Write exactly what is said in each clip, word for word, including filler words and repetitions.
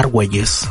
Argüelles.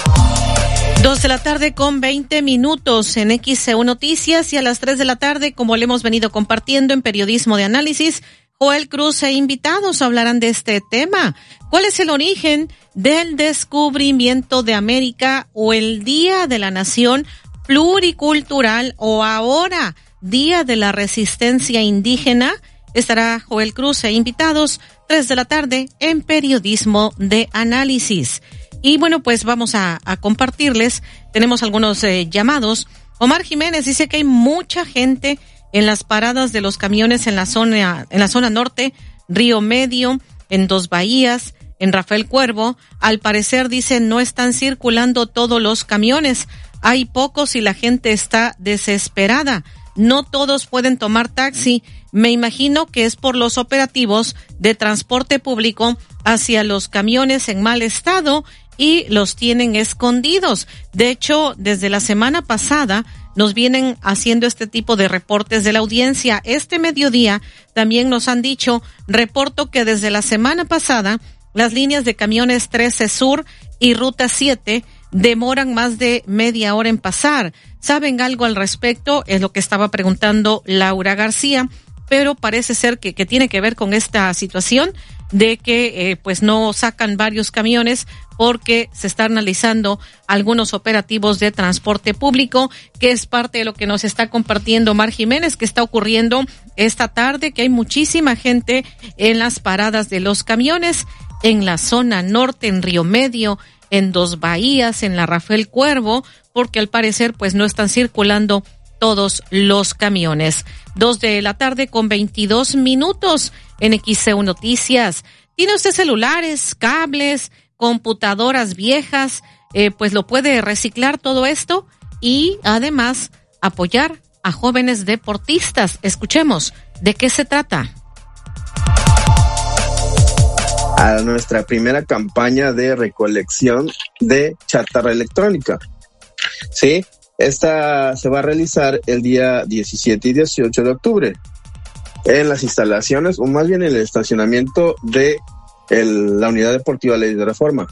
Dos de la tarde con veinte minutos en X C U Noticias, y a las tres de la tarde, como le hemos venido compartiendo en Periodismo de Análisis, Joel Cruz e invitados hablarán de este tema. ¿Cuál es el origen del descubrimiento de América, o el Día de la Nación Pluricultural, o ahora Día de la Resistencia Indígena? Estará Joel Cruz e invitados, tres de la tarde en Periodismo de Análisis. Y bueno, pues vamos a, a compartirles, tenemos algunos eh, llamados. Omar Jiménez dice que hay mucha gente en las paradas de los camiones en la zona, en la zona norte, Río Medio, en Dos Bahías, en Rafael Cuervo. Al parecer, dice, no están circulando todos los camiones, hay pocos y la gente está desesperada. No todos pueden tomar taxi. Me imagino que es por los operativos de transporte público hacia los camiones en mal estado y los tienen escondidos. De hecho, desde la semana pasada nos vienen haciendo este tipo de reportes de la audiencia. Este mediodía también nos han dicho, reporto que desde la semana pasada las líneas de camiones trece Sur y Ruta siete demoran más de media hora en pasar. ¿Saben algo al respecto? Es lo que estaba preguntando Laura García, pero parece ser que, que tiene que ver con esta situación de que eh, pues no sacan varios camiones porque se están analizando algunos operativos de transporte público, que es parte de lo que nos está compartiendo Omar Jiménez, que está ocurriendo esta tarde, que hay muchísima gente en las paradas de los camiones en la zona norte, en Río Medio, en Dos Bahías, en la Rafael Cuervo, porque al parecer pues no están circulando todos los camiones. Dos de la tarde con veintidós minutos en X C U Noticias. ¿Tiene usted celulares, cables, computadoras viejas? Eh, pues lo puede reciclar todo esto y además apoyar a jóvenes deportistas. Escuchemos de qué se trata. A nuestra primera campaña de recolección de chatarra electrónica. Sí, esta se va a realizar el día diecisiete y dieciocho de octubre en las instalaciones, o más bien en el estacionamiento de el, la Unidad Deportiva Ley de Reforma.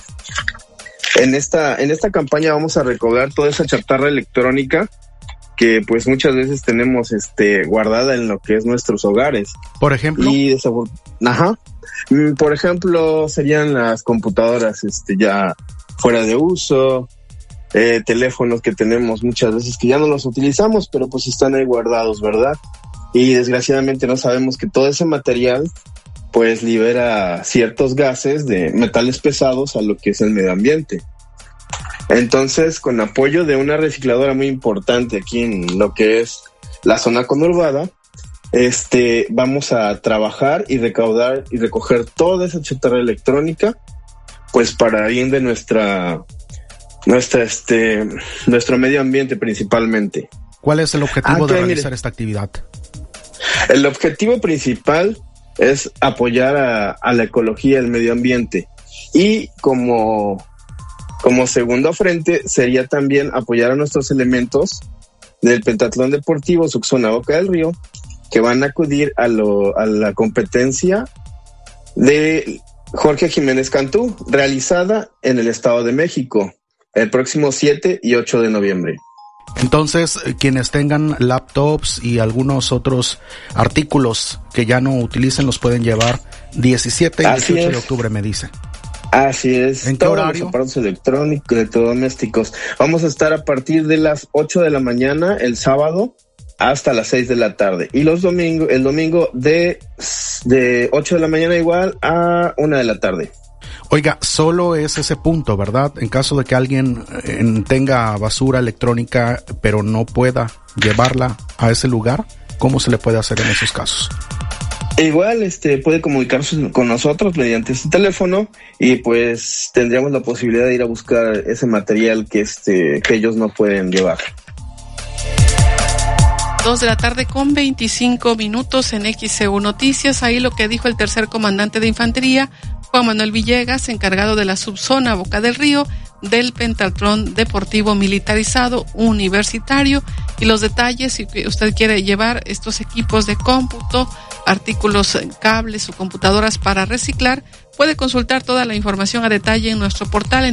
En esta, en esta campaña vamos a recoger toda esa chatarra electrónica que pues muchas veces tenemos este guardada en lo que es nuestros hogares. Por ejemplo. Y desabor- ajá. Por ejemplo, serían las computadoras este ya fuera de uso, eh, teléfonos que tenemos muchas veces que ya no los utilizamos, pero pues están ahí guardados, ¿verdad? Y desgraciadamente no sabemos que todo ese material pues libera ciertos gases de metales pesados a lo que es el medio ambiente. Entonces, con apoyo de una recicladora muy importante aquí en lo que es la zona conurbada, este, vamos a trabajar y recaudar y recoger toda esa chatarra electrónica, pues para bien de nuestra, nuestra, este, nuestro medio ambiente principalmente. ¿Cuál es el objetivo ah, de que, realizar mire, esta actividad? El objetivo principal es apoyar a, a la ecología, el medio ambiente, y como Como segundo frente sería también apoyar a nuestros elementos del pentatlón deportivo Subzona Boca del Río, que van a acudir a, lo, a la competencia de Jorge Jiménez Cantú, realizada en el Estado de México, el próximo siete y ocho de noviembre. Entonces, quienes tengan laptops y algunos otros artículos que ya no utilicen los pueden llevar diecisiete y dieciocho de octubre, me dice. Así es. ¿En qué todos horario? Los aparatos electrónicos, electrodomésticos. Vamos a estar a partir de las ocho de la mañana el sábado hasta las seis de la tarde. Y los domingos, el domingo de, de ocho de la mañana igual a una de la tarde. Oiga, solo es ese punto, ¿verdad? En caso de que alguien eh, tenga basura electrónica pero no pueda llevarla a ese lugar, ¿cómo se le puede hacer en esos casos? Igual, este, puede comunicarse con nosotros mediante este teléfono y pues tendríamos la posibilidad de ir a buscar ese material que este, que ellos no pueden llevar. Dos de la tarde con veinticinco minutos en X C U Noticias. Ahí lo que dijo el tercer comandante de infantería, Juan Manuel Villegas, encargado de la subzona Boca del Río del Pentatlón Deportivo Militarizado Universitario, y los detalles, si usted quiere llevar estos equipos de cómputo, artículos, cables o computadoras para reciclar, puede consultar toda la información a detalle en nuestro portal en